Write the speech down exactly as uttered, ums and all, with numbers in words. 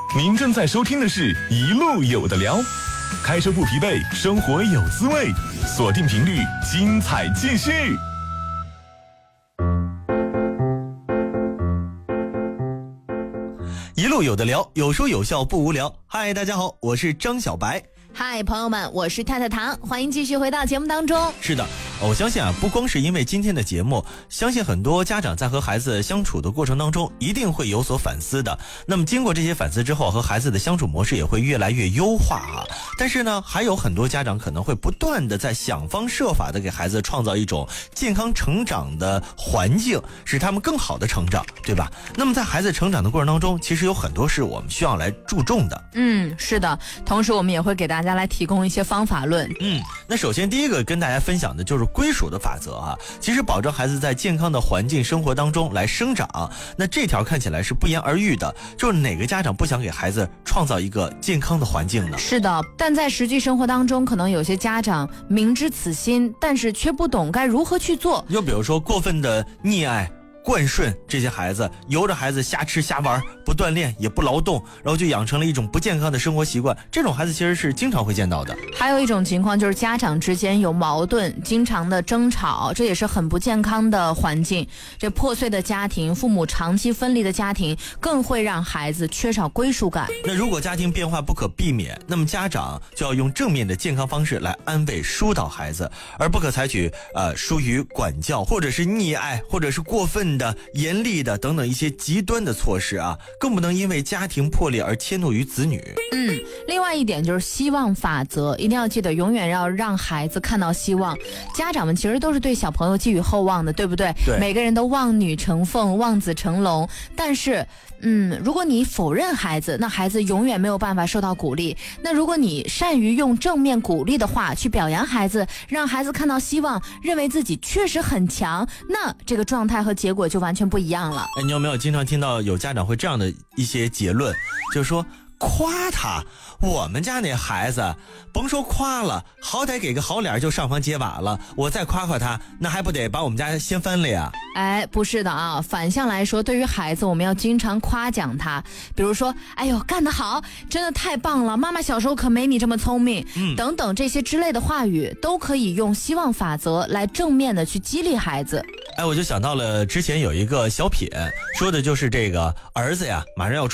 您正在收听的是一路有的聊，开车不疲惫，生活有滋味，锁定频率，精彩继续。 一路有的聊，有说有笑不无聊。嗨，大家好，我是张小白。 嗨，朋友们，我是太太糖，欢迎继续回到节目当中。 是的，我相信啊，不光是因为今天的节目，相信很多家长在和孩子相处的过程当中，一定会有所反思的。那么经过这些反思之后，和孩子的相处模式也会越来越优化啊。但是呢，还有很多家长可能会不断的在想方设法的给孩子创造一种健康成长的环境，使他们更好的成长，对吧？那么在孩子成长的过程当中，其实有很多是我们需要来注重的。 嗯，是的，同时我们也会给大家来提供一些方法论。 嗯，那首先第一个跟大家分享的就是归属的法则啊。其实保证孩子在健康的环境生活当中来生长，那这条看起来是不言而喻的。就是哪个家长不想给孩子创造一个健康的环境呢？ 是的，但在实际生活当中，可能有些家长明知此心，但是却不懂该如何去做。 又比如说过分的溺爱惯顺这些孩子，由着孩子瞎吃瞎玩，不锻炼也不劳动，然后就养成了一种不健康的生活习惯，这种孩子其实是经常会见到的。 还有一种情况就是家长之间有矛盾，经常的争吵，这也是很不健康的环境。这破碎的家庭，父母长期分离的家庭，更会让孩子缺少归属感。 那如果家庭变化不可避免，那么家长就要用正面的健康方式来安慰疏导孩子，而不可采取呃疏于管教，或者是溺爱，或者是过分的严厉的等等一些极端的措施啊，更不能因为家庭破裂而迁怒于子女。 嗯，另外一点就是希望法则，一定要记得永远要让孩子看到希望。家长们其实都是对小朋友寄予厚望的，对不对？ 对， 每个人都望女成凤，望子成龙。但是嗯，如果你否认孩子，那孩子永远没有办法受到鼓励。那如果你善于用正面鼓励的话去表扬孩子，让孩子看到希望，认为自己确实很强，那这个状态和结果就完全不一样了。 哎，你有没有经常听到有家长会这样的一些结论，就是说夸他，我们家那孩子甭说夸了，好歹给个好脸就上房揭瓦了，我再夸夸他，那还不得把我们家掀翻了呀？ 哎，不是的啊，反向来说，对于孩子我们要经常夸奖他，比如说哎呦干得好，真的太棒了，妈妈小时候可没你这么聪明、嗯、等等这些之类的话语，都可以用希望法则来正面的去激励孩子。 哎，我就想到了之前有一个小品，说的就是这个儿子呀马上要